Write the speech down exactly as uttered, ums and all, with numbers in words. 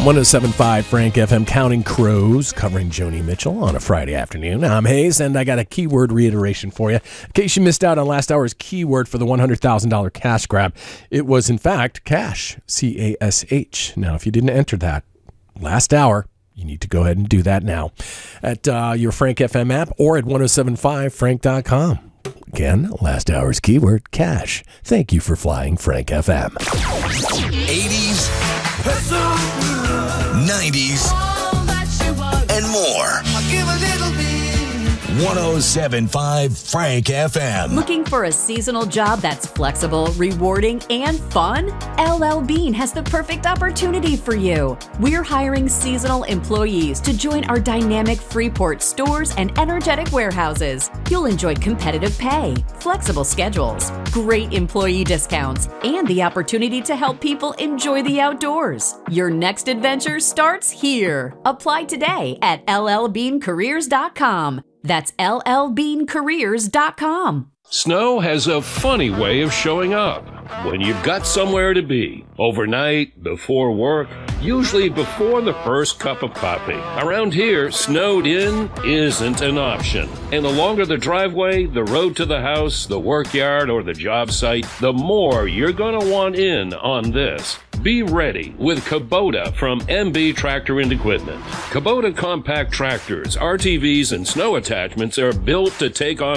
one oh seven point five Frank F M, Counting Crows, covering Joni Mitchell on a Friday afternoon. I'm Hayes, and I got a keyword reiteration for you. In case you missed out on last hour's keyword for the one hundred thousand dollars cash grab, it was, in fact, cash, C A S H. Now, if you didn't enter that last hour, you need to go ahead and do that now at uh, your Frank F M app or at ten seventy-five frank dot com. Again, last hour's keyword, cash. Thank you for flying Frank F M. eighties, nineties, and more. one oh seven point five Frank F M. Looking for a seasonal job that's flexible, rewarding, and fun? L L Bean has the perfect opportunity for you. We're hiring seasonal employees to join our dynamic Freeport stores and energetic warehouses. You'll enjoy competitive pay, flexible schedules, great employee discounts, and the opportunity to help people enjoy the outdoors. Your next adventure starts here. Apply today at L L bean careers dot com. That's L L bean careers dot com. Snow has a funny way of showing up when you've got somewhere to be. Overnight, before work, usually before the first cup of coffee. Around here, snowed in isn't an option. And the longer the driveway, the road to the house, the work yard, or the job site, the more you're going to want in on this. Be ready with Kubota from M B Tractor and Equipment. Kubota compact tractors, R T Vs, and snow attachments are built to take on